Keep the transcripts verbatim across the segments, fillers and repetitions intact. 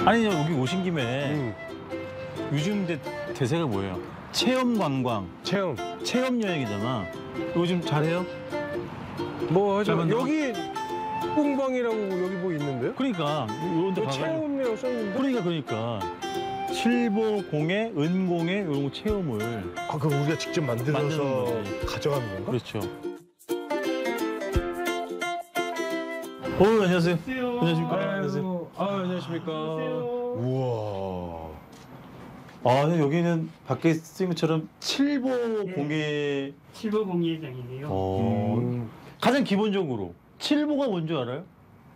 아니 여기 오신 김에 음. 요즘 대, 대세가 뭐예요? 체험 관광, 체험. 체험 여행이잖아. 요즘 잘해요? 뭐 하죠? 그러면 여기 뿡방이라고 여기 뭐 있는데요? 그러니까 이런 데 뭐 가가지고 체험이라고 써있는데? 그러니까 그러니까 칠보공예, 은공예 이런 거 체험을 아, 그럼 우리가 직접 만들어서 만드는 거지. 가져가는 건가? 그렇죠. 어 안녕하세요. 안녕하십니까. 아이고, 아, 안녕하십니까. 우와. 아 여기는 밖에 쓰인 것처럼 칠보공예. 칠보 공예장이네요. 어, 음. 가장 기본적으로 칠보가 뭔지 알아요?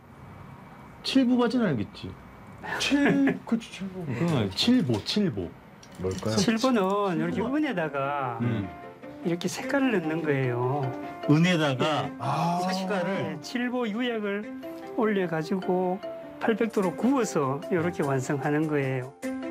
칠보까지는 알겠지. 칠, 그렇지, 칠보. 그건 칠보, 칠보. 뭘까요? 칠보는 이렇게 은에다가 음. 이렇게 색깔을 넣는 거예요. 은에다가 아, 네, 칠보 유약을 올려가지고 팔백 도로 구워서 이렇게 완성하는 거예요.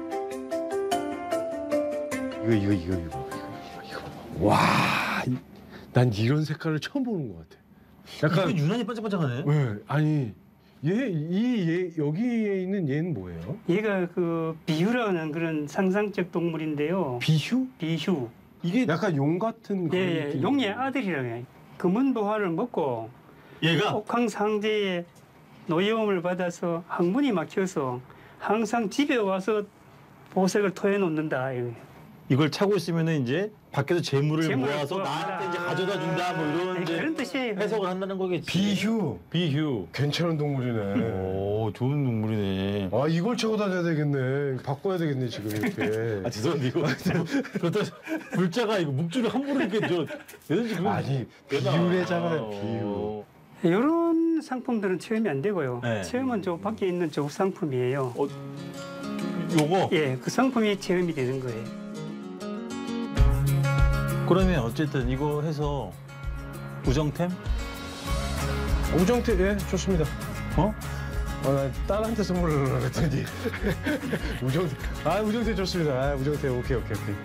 이거, 이거, 이거, 이거, 이거, 이거. 와, 이- 난 이런 색깔을 처음 보는 것 같아. 약간, 이거 유난히 반짝반짝하네. 왜? 아니, 얘, 이, 얘, 여기에 있는 얘는 뭐예요? 얘가 그 비휴라는 그런 상상적 동물인데요. 비휴? 비휴. 이게 약간 용 같은 그런 예, 예, 느낌. 용의 아들이라고 해요. 금은 보화를 먹고 얘가 옥황상제의 노여움을 받아서 항문이 막혀서 항상 집에 와서 보색을 토해 놓는다. 이걸 차고 있으면은 이제 밖에서 재물을 재물을 모아서 모아온다. 나한테 이제 가져다 준다 뭐 이런 네, 이제 그런 뜻이에요. 해석을 한다는 거겠지. 비휴. 비휴. 괜찮은 동물이네. 오 좋은 동물이네. 아, 이걸 차고 다녀야 되겠네. 바꿔야 되겠네, 지금 이렇게. 아 죄송한데 이거 그렇다 물자가 이거 묵주를 함부로 이렇게 저 예전지 그거 아니, 되나? 비유래잖아요, 비유. 이런 상품들은 체험이 안 되고요. 네. 체험은 저 밖에 있는 저 상품이에요. 어, 요거 예, 그 상품이 체험이 되는 거예요. 그러면 어쨌든 이거 해서 우정템? 우정태, 예, 좋습니다. 어? 아, 나 딸한테 선물을 하려고 했더니. 우정태, 아, 우정태 좋습니다. 아, 우정태, 오케이, 오케이, 오케이.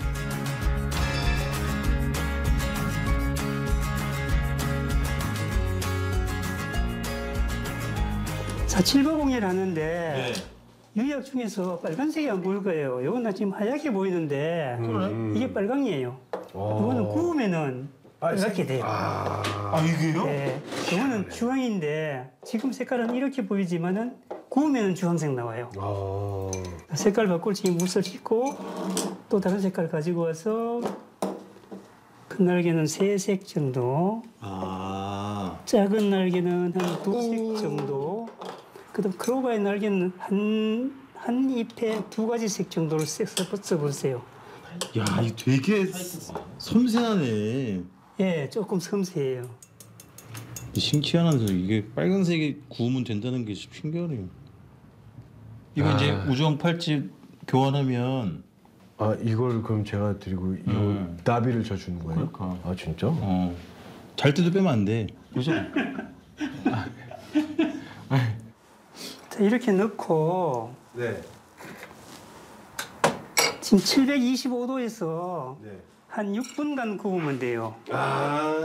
자, 칠보공예를 하는데 네. 유약 중에서 빨간색이 안 보일 거예요. 이거는 지금 하얗게 보이는데 음. 이게 빨강이에요. 이거는 구우면은 빨갛게 돼요. 아, 아 이게요? 네, 이거는 주황인데 지금 색깔은 이렇게 보이지만은 구우면은 주황색 나와요. 아. 색깔 바꿀 지금 물살 씻고 또 다른 색깔 가지고 와서 큰 날개는 세 색 정도, 아 작은 날개는 한 두 색 정도, 그다음 크로바의 날개는 한, 한 잎에 두 가지 색 정도를 써보세요. 야, 이거 되게 섬세하네. 예, 조금 섬세해요. 신기하면서 이게 빨간색이 구우면 된다는 게 신기하네요. 이거 아. 이제 우정 팔찌 교환하면 아, 이걸 그럼 제가 드리고 이 음. 나비를 저 주는 거예요? 그러니까. 아, 진짜? 어. 잘 때도 빼면 안 돼. 그죠? 자, 이렇게 넣고 네. 지금 칠백이십오 도에서 네. 한 육 분간 구우면 돼요. 아.